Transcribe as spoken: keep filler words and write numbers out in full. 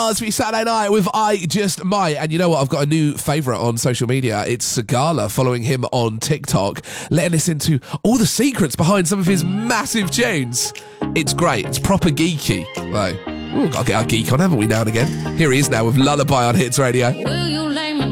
must be Saturday night with I Just Might. And you know what? I've got a new favourite on social media. It's Sigala, following him on TikTok, letting us into all the secrets behind some of his massive tunes. It's great. It's proper geeky. Like, ooh, gotta get our geek on, haven't we, now and again? Here he is now with Lullaby on Hits Radio. Will you